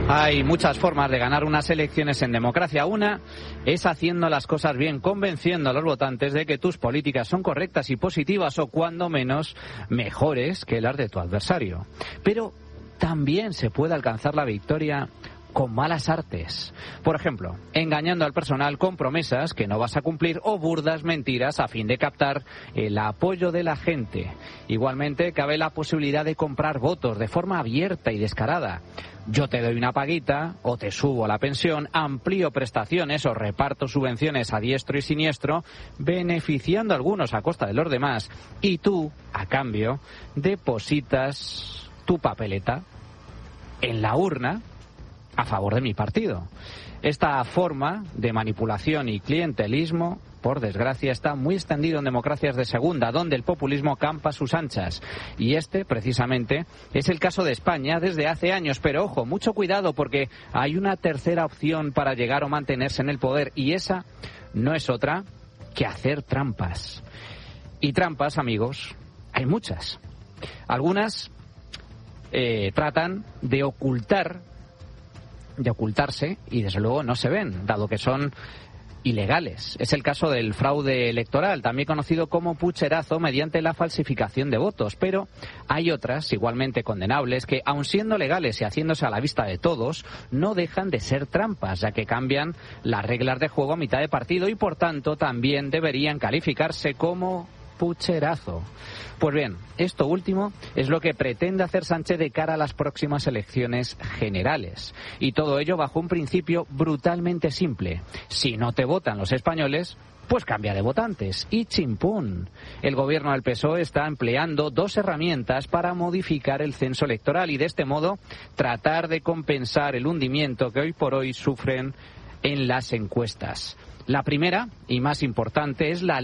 Hay muchas formas de ganar unas elecciones en democracia. Una es haciendo las cosas bien, convenciendo a los votantes de que tus políticas son correctas y positivas o cuando menos mejores que las de tu adversario. Pero también se puede alcanzar la victoria con malas artes. Por ejemplo, engañando al personal con promesas que no vas a cumplir o burdas mentiras a fin de captar el apoyo de la gente. Igualmente, cabe la posibilidad de comprar votos de forma abierta y descarada. Yo te doy una paguita, o te subo la pensión, amplío prestaciones o reparto subvenciones a diestro y siniestro, beneficiando a algunos a costa de los demás. Y tú, a cambio, depositas tu papeleta en la urna a favor de mi partido. Esta forma de manipulación y clientelismo, por desgracia, está muy extendido en democracias de segunda, donde el populismo campa a sus anchas. Y este, precisamente, es el caso de España desde hace años. Pero, ojo, mucho cuidado, porque hay una tercera opción para llegar o mantenerse en el poder, y esa no es otra que hacer trampas. Y trampas, amigos, hay muchas. Algunas tratan de ocultarse y desde luego no se ven, dado que son ilegales. Es el caso del fraude electoral, también conocido como pucherazo mediante la falsificación de votos, pero hay otras igualmente condenables que, aun siendo legales y haciéndose a la vista de todos, no dejan de ser trampas, ya que cambian las reglas de juego a mitad de partido y por tanto también deberían calificarse como pucherazo. Pues bien, esto último es lo que pretende hacer Sánchez de cara a las próximas elecciones generales. Y todo ello bajo un principio brutalmente simple. Si no te votan los españoles, pues cambia de votantes. Y chimpún. El gobierno del PSOE está empleando dos herramientas para modificar el censo electoral y de este modo tratar de compensar el hundimiento que hoy por hoy sufren en las encuestas. La primera y más importante es la